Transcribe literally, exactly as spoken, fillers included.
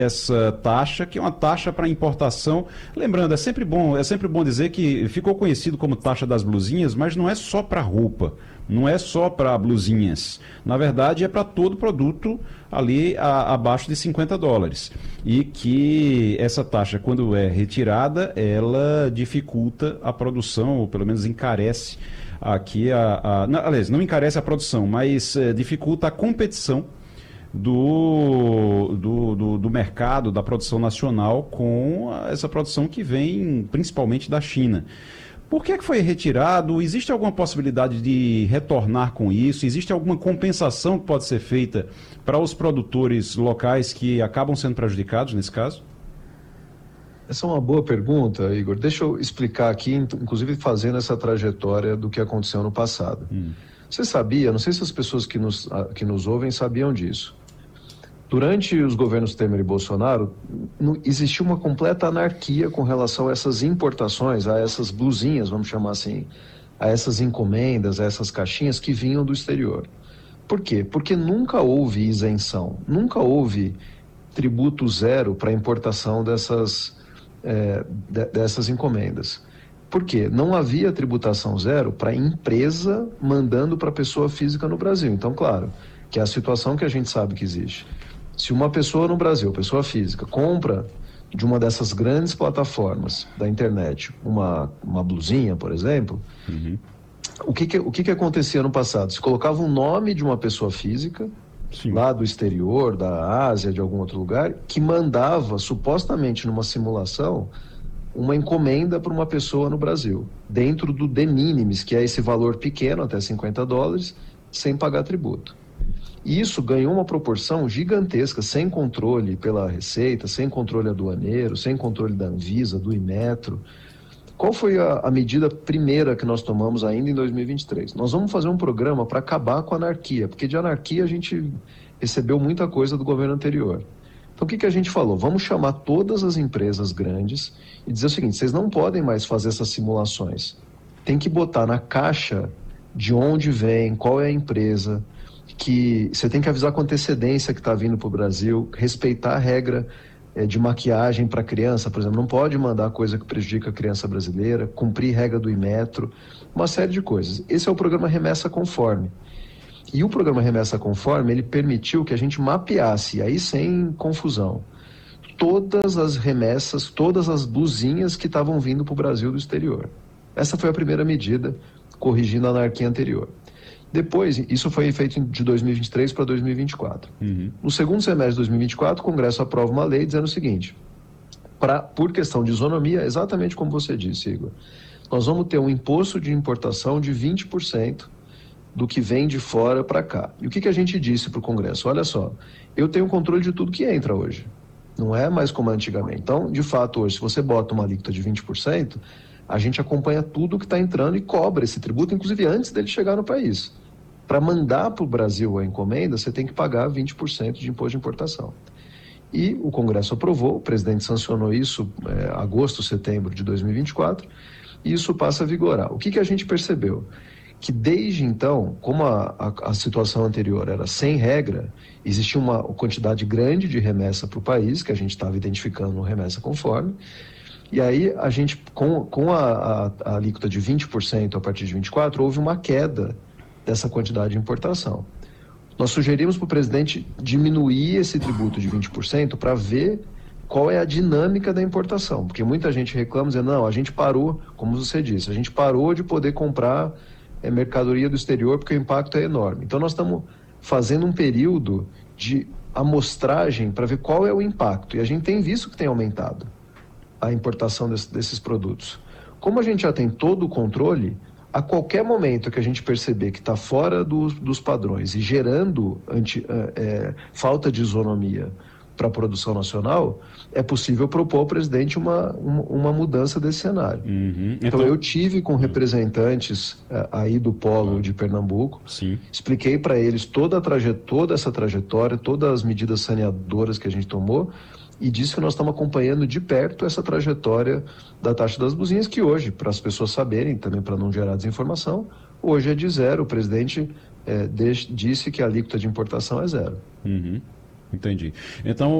essa taxa, que é uma taxa para importação. Lembrando, é sempre bom, é sempre bom dizer que ficou conhecido como taxa das blusinhas, mas não é só para roupa, não é só para blusinhas. Na verdade, é para todo produto ali a, abaixo de cinquenta dólares. E que essa taxa, quando é retirada, ela dificulta a produção, ou pelo menos encarece aqui a... a não, aliás, não encarece a produção, mas é, dificulta a competição do, do, do, do mercado, da produção nacional com essa produção que vem principalmente da China. Por que é que foi retirado? Existe alguma possibilidade de retornar com isso? Existe alguma compensação que pode ser feita para os produtores locais que acabam sendo prejudicados nesse caso? Essa é uma boa pergunta, Igor. Deixa eu explicar aqui, inclusive fazendo essa trajetória do que aconteceu no passado. Hum. Você sabia, não sei se as pessoas que nos, que nos ouvem sabiam disso, durante os governos Temer e Bolsonaro, existiu uma completa anarquia com relação a essas importações, a essas blusinhas, vamos chamar assim, a essas encomendas, a essas caixinhas que vinham do exterior. Por quê? Porque nunca houve isenção, nunca houve tributo zero para a importação dessas, é, dessas encomendas. Por quê? Não havia tributação zero para a empresa mandando para a pessoa física no Brasil. Então, claro, que é a situação que a gente sabe que existe. Se uma pessoa no Brasil, pessoa física, compra de uma dessas grandes plataformas da internet uma, uma blusinha, por exemplo, uhum. o, que, que, o que, que acontecia no passado? Se colocava um nome de uma pessoa física, sim, lá do exterior, da Ásia, de algum outro lugar, que mandava, supostamente numa simulação, uma encomenda para uma pessoa no Brasil, dentro do de minimis, que é esse valor pequeno, até cinquenta dólares, sem pagar tributo. E isso ganhou uma proporção gigantesca, sem controle pela Receita, sem controle aduaneiro, sem controle da Anvisa, do Inmetro. Qual foi a, a medida primeira que nós tomamos ainda em dois mil e vinte e três? Nós vamos fazer um programa para acabar com a anarquia, porque de anarquia a gente recebeu muita coisa do governo anterior. Então o que, que a gente falou? Vamos chamar todas as empresas grandes e dizer o seguinte: vocês não podem mais fazer essas simulações. Tem que botar na caixa de onde vem, qual é a empresa, que você tem que avisar com antecedência que está vindo para o Brasil, respeitar a regra é, de maquiagem para criança, por exemplo, não pode mandar coisa que prejudica a criança brasileira, cumprir regra do Inmetro, uma série de coisas. Esse é o programa Remessa Conforme. E o programa Remessa Conforme, ele permitiu que a gente mapeasse, aí sem confusão, todas as remessas, todas as blusinhas que estavam vindo para o Brasil do exterior. Essa foi a primeira medida, corrigindo a anarquia anterior. Depois, isso foi feito de dois mil e vinte e três para dois mil e vinte e quatro. Uhum. No segundo semestre de dois mil e vinte e quatro, o Congresso aprova uma lei dizendo o seguinte: pra, por questão de isonomia, exatamente como você disse, Igor, nós vamos ter um imposto de importação de vinte por cento do que vem de fora para cá. E o que, que a gente disse para o Congresso? Olha só, eu tenho controle de tudo que entra hoje. Não é mais como antigamente. Então, de fato, hoje, se você bota uma alíquota de vinte por cento, a gente acompanha tudo que está entrando e cobra esse tributo, inclusive antes dele chegar no país. Para mandar para o Brasil a encomenda, você tem que pagar vinte por cento de imposto de importação. E o Congresso aprovou, o presidente sancionou isso em é, agosto, setembro de dois mil e vinte e quatro, e isso passa a vigorar. O que, que a gente percebeu? Que desde então, como a, a, a situação anterior era sem regra, existia uma quantidade grande de remessa para o país, que a gente estava identificando no Remessa Conforme, e aí a gente, com, com a, a, a alíquota de vinte por cento a partir de vinte e quatro, houve uma queda dessa quantidade de importação. Nós sugerimos para o presidente diminuir esse tributo de vinte por cento para ver qual é a dinâmica da importação, porque muita gente reclama dizendo, não, a gente parou, como você disse, a gente parou de poder comprar é, mercadoria do exterior porque o impacto é enorme. Então nós estamos fazendo um período de amostragem para ver qual é o impacto, e a gente tem visto que tem aumentado a importação desse, desses produtos. Como a gente já tem todo o controle, a qualquer momento que a gente perceber que está fora do, dos padrões e gerando anti, é, falta de isonomia para a produção nacional, é possível propor ao presidente uma, uma, uma mudança desse cenário. Uhum. Então, então eu tive com representantes uh, aí do polo uhum. de Pernambuco, sim, expliquei para eles toda, a traje, toda essa trajetória, todas as medidas saneadoras que a gente tomou, e disse que nós estamos acompanhando de perto essa trajetória da taxa das blusinhas, que hoje, para as pessoas saberem, também para não gerar desinformação, hoje é de zero. O presidente é, disse que a alíquota de importação é zero. Uhum. Entendi. Então,